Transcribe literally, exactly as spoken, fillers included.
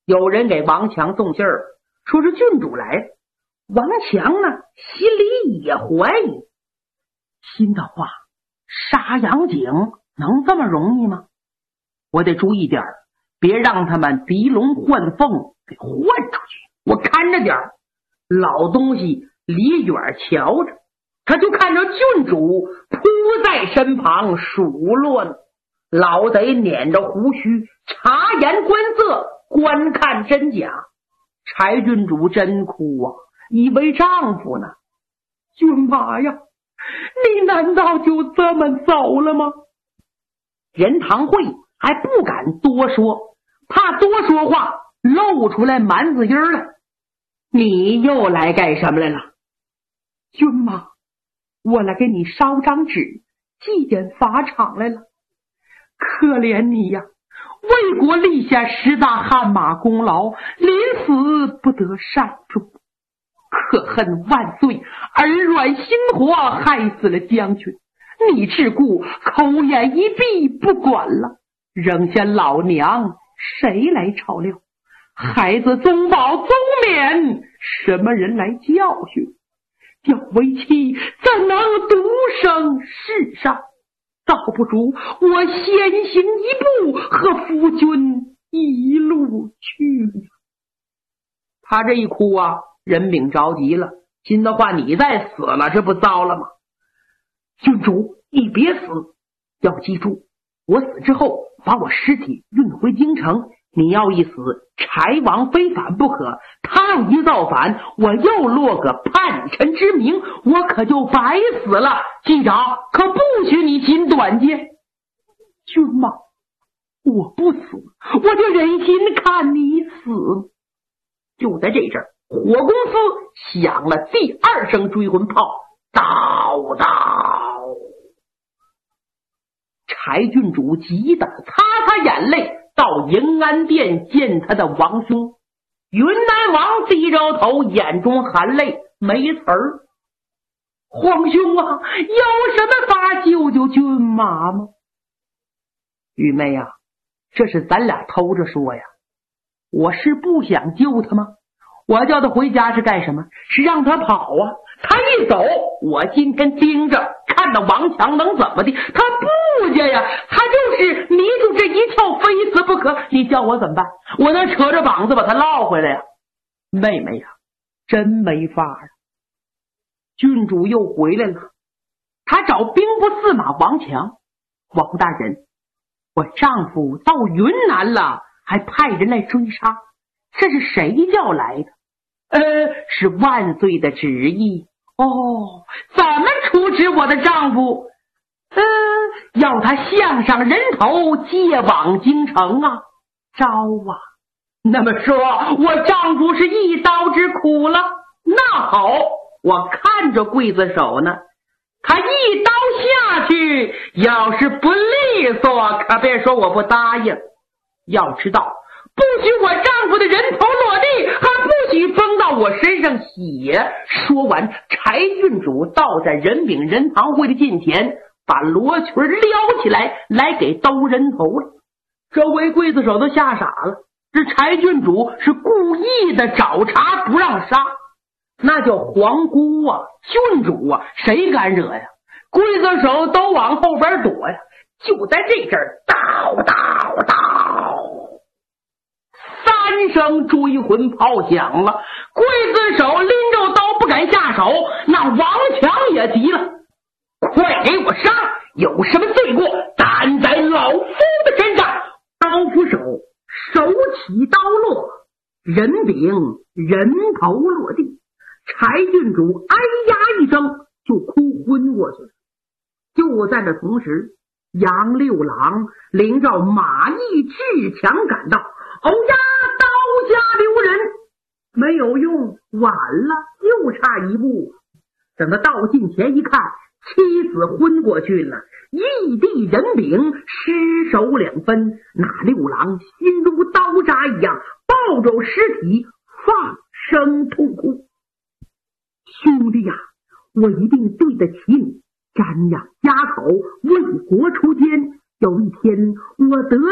有人给王强送信儿，说是郡主来了。王强呢，心里也怀疑，心的话，杀杨景能这么容易吗？我得注意点儿，别让他们逼龙换凤给换出去。我看着点儿，老东西离远瞧着，他就看着郡主扑在身旁数落呢。老贼捻着胡须，察言观色，观看真假。柴郡主真哭啊，以为丈夫呢。骏马呀，你难道就这么走了吗？任堂会还不敢多说，怕多说话露出来蛮子音儿来。你又来干什么来了？骏马，我来给你烧张纸，祭奠法场来了。可怜你呀，为国立下十大汗马功劳，临死不得善终。可恨万岁儿软心活，害死了将军。你只顾口眼一闭不管了，扔下老娘谁来照料？孩子宗保宗冕，什么人来教训？要为妻怎能独生世上？倒不如我先行一步，和夫君一路去。他这一哭啊，任炳着急了，金的话你再死了，这不糟了吗？郡主，你别死，要记住，我死之后把我尸体运回京城，你要一死，柴王非反不可。他要一造反，我又落个叛臣之名，我可就白死了。记着，可不许你进短见。骏马，我不死，我就忍心看你死。就在这阵儿，火公司响了第二声追魂炮，叨叨。柴郡主急得擦擦眼泪，到迎安殿见他的王兄。云南王低着头，眼中含泪，没词儿。皇兄啊，有什么法救救骏马吗？玉妹啊，这是咱俩偷着说呀。我是不想救他吗？我叫他回家是干什么？是让他跑啊。他一走，我今天盯着看到王强能怎么的？他不家呀，他就是迷住这一跳，非死不可。你叫我怎么办？我能扯着膀子把他捞回来呀？妹妹呀，真没法啊。郡主又回来了，他找兵部司马王强。王大人，我丈夫到云南了，还派人来追杀，这是谁叫来的？呃，是万岁的旨意。哦，怎么处置我的丈夫？呃，要他项上人头，接往京城啊。招啊！那么说我丈夫是一刀之苦了。那好，我看着刽子手呢，他一刀下去，要是不利索，可别说我不答应。要知道，不许我丈夫的人头落地，还不许封到我身上血。说完，柴郡主倒在任炳任堂会的近前，把罗裙撩起来，来给兜人头了。周围刽子手都吓傻了，这柴郡主是故意的找茬不让杀，那叫皇姑啊，郡主啊，谁敢惹呀？刽子手都往后边躲呀。就在这阵儿，叨叨叨，三声追魂炮响了，刽子手拎着刀不敢下手，那王强也急了，快给我杀！有什么罪过，担在老夫的身上！刀斧手手起刀落，人柄人头落地，柴郡主哎呀一声就哭昏过去了。就在这同时，杨六郎领着马邑志强赶到，哦呀，刀下留人！没有用，晚了，就差一步。等他到近前一看，妻子昏过去了，一地人柄，尸首两分。那六郎心如刀扎一样，抱着尸体放声痛哭。兄弟呀，我一定对得起你，瞻仰家口，为国出奸。有一天我得